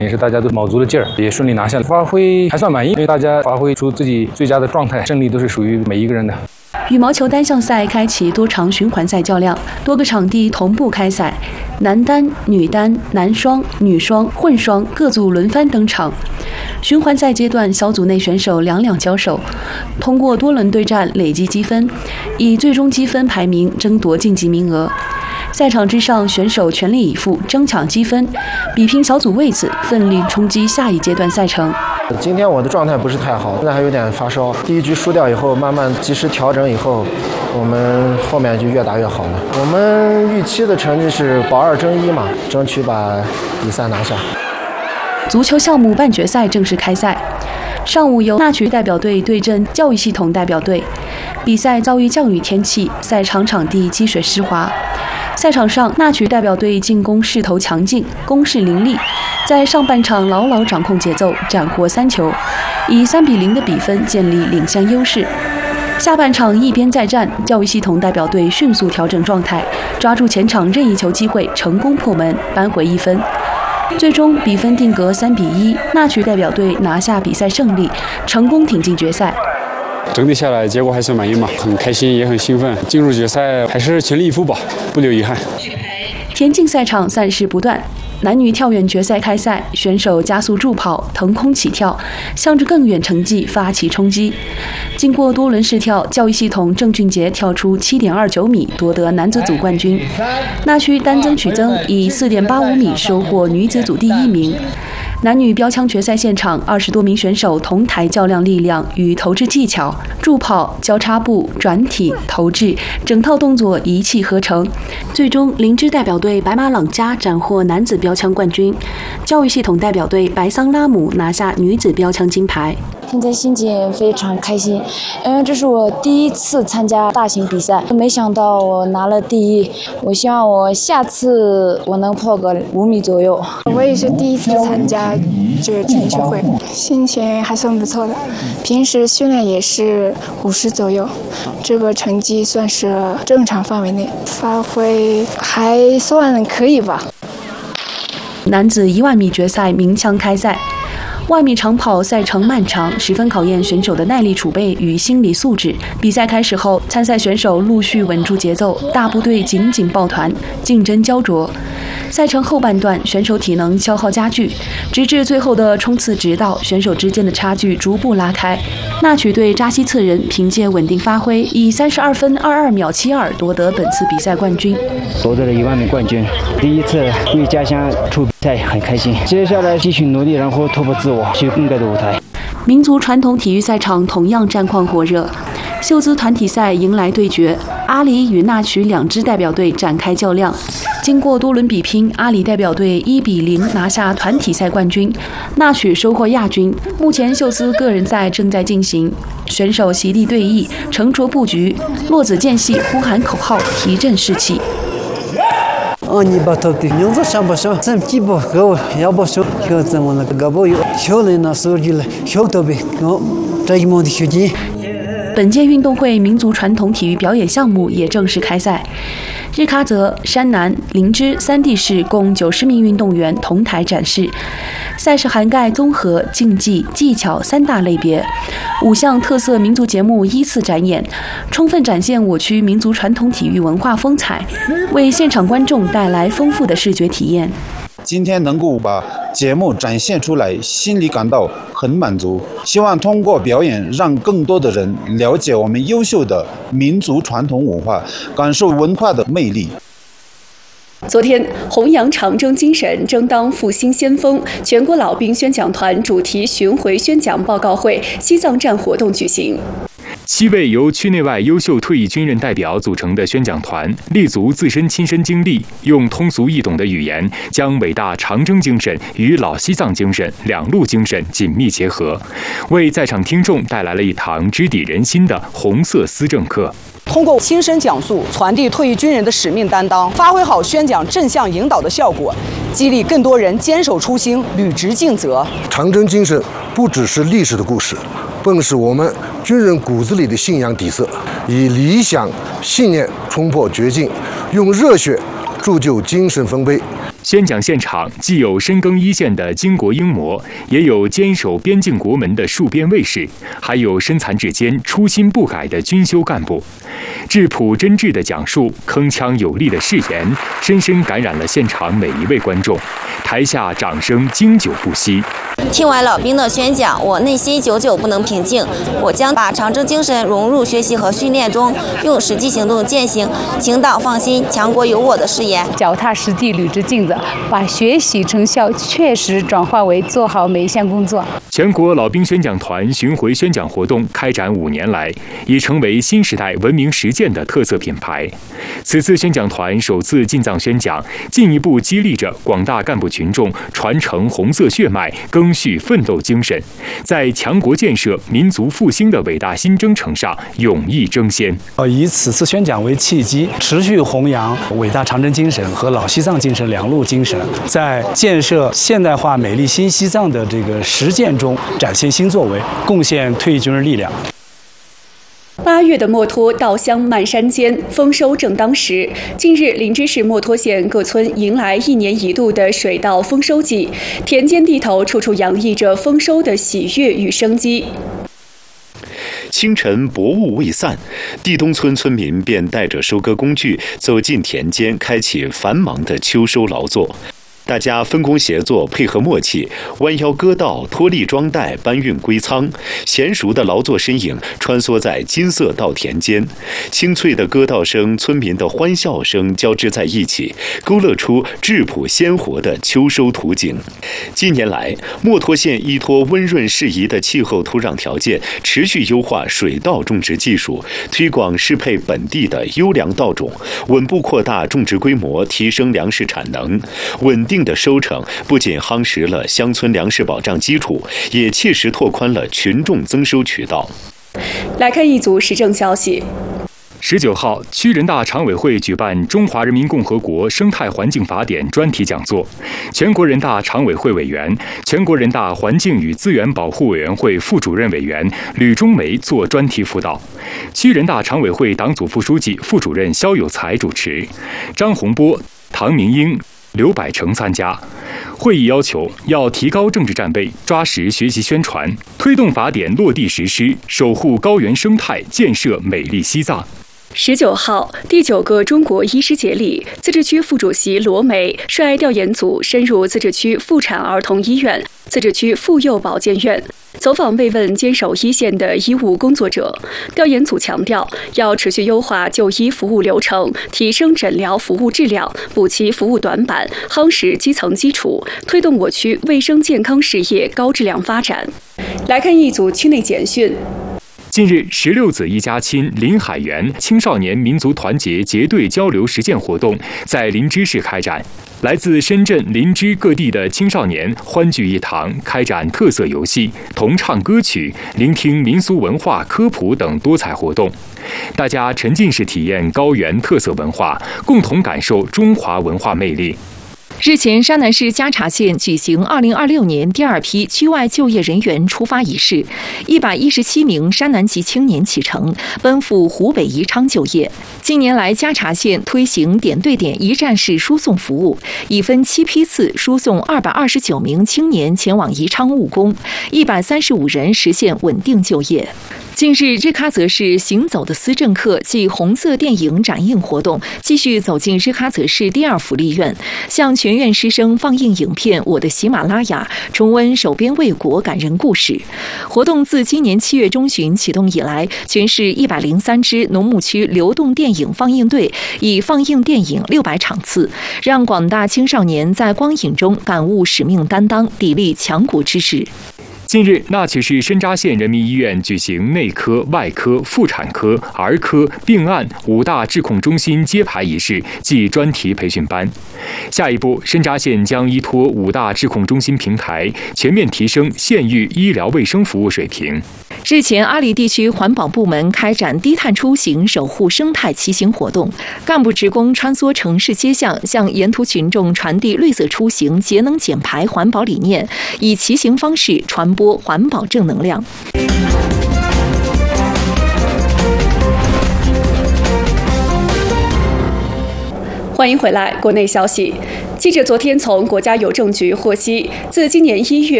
也是大家都卯足了劲儿，也顺利拿下，发挥还算满意，因为大家发挥出自己最佳的状态，胜利都是属于每一个人的。 羽毛球单项赛开启多场循环赛较量，多个场地同步开赛，男单、女单、男双、女双、混双各组轮番登场。循环赛阶段，小组内选手两两交手，通过多轮对战累积积分，以最终积分排名争夺晋级名额。赛场之上，选手全力以赴，争抢积分，比拼小组位子，奋力冲击下一阶段赛程。 今天我的状态不是太好，现在还有点发烧。第一局输掉以后，慢慢及时调整以后，我们后面就越打越好了。我们预期的成绩是保2争1嘛，争取把比赛拿下。 足球项目半决赛正式开赛，上午由纳曲代表队对阵教育系统代表队。比赛遭遇降雨天气，赛场场地积水湿滑。赛场上，纳曲代表队进攻势头强劲，攻势凌厉，在上半场牢牢掌控节奏，斩获3球，以3-0的比分建立领先优势。下半场一边再战，教育系统代表队迅速调整状态，抓住前场任意球机会，成功破门，扳回1分。最终比分定格3-1，纳曲代表队拿下比赛胜利，成功挺进决赛。 整体下来结果还算满意嘛，很开心也很兴奋，进入决赛还是全力以赴吧，不留遗憾。 田径赛场赛事不断，男女跳远决赛开赛，选手加速助跑，腾空起跳，向着更远成绩发起冲击。经过多轮试跳，教育系统郑俊杰跳出7.29米，夺得男子组冠军。纳区单增曲增以4.85米收获女子组第1名。男女标枪决赛现场，20多名选手同台较量力量与投掷技巧，助跑、交叉步、转体、投掷，整套动作一气呵成。最终，灵芝代表队白马朗佳斩获男子标枪冠军，教育系统代表队白桑拉姆拿下女子标枪金牌。 现在心情非常开心，因为这是我第1次参加大型比赛，没想到我拿了第1，我希望我下次我能破个5米左右。 我也是第1次参加这个全运会，心情还算不错的，平时训练也是50左右，这个成绩算是正常范围内，发挥还算可以吧。 男子1万米决赛鸣枪开赛。100米长跑赛程漫长，十分考验选手的耐力储备与心理素质。比赛开始后，参赛选手陆续稳住节奏，大部队紧紧抱团，竞争焦灼。赛程后半段，选手体能消耗加剧，直至最后的冲刺直道，选手之间的差距逐步拉开。纳曲队扎西策人凭借稳定发挥，以32分22秒72夺得本次比赛冠军， 夺得了1万米冠军。第1次为家乡出比赛，很开心。接下来继续努力，然后突破自我，去更高的舞台。 民族传统体育赛场同样战况火热，秀姿团体赛迎来对决，阿里与纳曲2支代表队展开较量。经过多轮比拼，阿里代表队1-0拿下团体赛冠军，纳曲收获亚军。目前秀姿个人赛正在进行，选手席地对弈，沉着布局，落子间隙呼喊口号，提振士气。 你把头的名字上不上？咱几不够，要不说就怎么那个不有？小人那手机了，小头呗，这一毛的手机。 本届运动会民族传统体育表演项目也正式开赛，日喀则、山南、林芝3地市共90名运动员同台展示。赛事涵盖综合、竞技、技巧3大类别，5项特色民族节目依次展演，充分展现我区民族传统体育文化风采，为现场观众带来丰富的视觉体验。 今天能够把节目展现出来，心里感到很满足。希望通过表演，让更多的人了解我们优秀的民族传统文化，感受文化的魅力。 昨天，弘扬长征精神，争当复兴先锋全国老兵宣讲团主题巡回宣讲报告会西藏站活动举行。 7位由区内外优秀退役军人代表组成的宣讲团，立足自身亲身经历，用通俗易懂的语言，将伟大长征精神与老西藏精神2路精神紧密结合，为在场听众带来了一堂直抵人心的红色思政课。 通过亲身讲述，传递退役军人的使命担当，发挥好宣讲正向引导的效果，激励更多人坚守初心，履职尽责。 长征精神不只是历史的故事，更是我们军人骨子里的信仰底色，以理想信念冲破绝境，用热血铸就精神丰碑。 宣讲现场既有深耕一线的巾帼英模，也有坚守边境国门的戍边卫士，还有身残志坚、初心不改的军修干部。质朴真挚的讲述，铿锵有力的誓言，深深感染了现场每一位观众。台下掌声经久不息。 听完老兵的宣讲，我内心久久不能平静。我将把长征精神融入学习和训练中，用实际行动践行“请党放心，强国有我”的誓言。 脚踏实地，履着镜子，把学习成效确实转化为做好每一项工作。 全国老兵宣讲团巡回宣讲活动开展5年来，已成为新时代文明实践的特色品牌。此次宣讲团首次进藏宣讲，进一步激励着广大干部群众传承红色血脉，赓续奋斗精神，在强国建设、民族复兴的伟大新征程上勇毅争先。 以此次宣讲为契机，持续弘扬伟大长征精神和老西藏精神两路精神，在建设现代化美丽新西藏的这个实践中展现新作为，贡献退役军人力量。 8月的墨脱稻香漫山间，丰收正当时。近日，林芝市墨脱县各村迎来1年1度的水稻丰收季，田间地头处处洋溢着丰收的喜悦与生机。 清晨薄雾未散，地东村村民便带着收割工具走进田间，开启繁忙的秋收劳作。大家分工协作，配合默契，弯腰割稻，脱粒装袋，搬运归仓。娴熟的劳作身影穿梭在金色稻田间，清脆的割稻声、村民的欢笑声交织在一起，勾勒出质朴鲜活的秋收图景。近年来，墨脱县依托温润适宜的气候土壤条件，持续优化水稻种植技术，推广适配本地的优良稻种，稳步扩大种植规模，提升粮食产能。稳定的收成不仅夯实了乡村粮食保障基础，也切实拓宽了群众增收渠道。 来看一组时政消息。 19号，区人大常委会举办《中华人民共和国生态环境法典》专题讲座，全国人大常委会委员、全国人大环境与资源保护委员会副主任委员吕中梅做专题辅导，区人大常委会党组副书记、副主任肖有才主持，张洪波、唐明英、刘百成参加。会议要求要提高政治战备，抓实学习宣传，推动法典落地实施，守护高原生态，建设美丽西藏。 19号，第9个中国医师节里，自治区副主席罗梅率调研组深入自治区妇产儿童医院、自治区妇幼保健院，走访慰问坚守一线的医务工作者。调研组强调，要持续优化就医服务流程，提升诊疗服务质量，补齐服务短板，夯实基层基础，推动我区卫生健康事业高质量发展。来看一组区内简讯。 近日，16子一家亲林海源青少年民族团结结对交流实践活动在林芝市开展。来自深圳、林芝各地的青少年欢聚一堂，开展特色游戏、同唱歌曲、聆听民俗文化科普等多彩活动。大家沉浸式体验高原特色文化，共同感受中华文化魅力。 日前，山南市加查县举行2026年第2批区外就业人员出发仪式，117名山南籍青年启程，奔赴湖北宜昌就业。近年来，加查县推行点对点一站式输送服务，已分7批次输送229名青年前往宜昌务工，135人实现稳定就业。近日，日喀则市行走的思政客暨红色电影展映活动继续走进日喀则市第2福利院，向全院师生放映影片《我的喜马拉雅》，重温守边卫国感人故事。活动自今年7月中旬启动以来，全市103支农牧区流动电影放映队已放映电影600场次，让广大青少年在光影中感悟使命担当，砥砺强国之志。 近日，那曲市深扎县人民医院举行内科、外科、妇产科、儿科、病案5大质控中心揭牌仪式暨专题培训班。下一步，深扎县将依托5大质控中心平台，全面提升县域医疗卫生服务水平。 日前，阿里地区环保部门开展低碳出行守护生态骑行活动，干部职工穿梭城市街巷，向沿途群众传递绿色出行、节能减排环保理念，以骑行方式传播环保正能量。 欢迎回来，国内消息。 记者昨天从国家邮政局获悉，自今年1月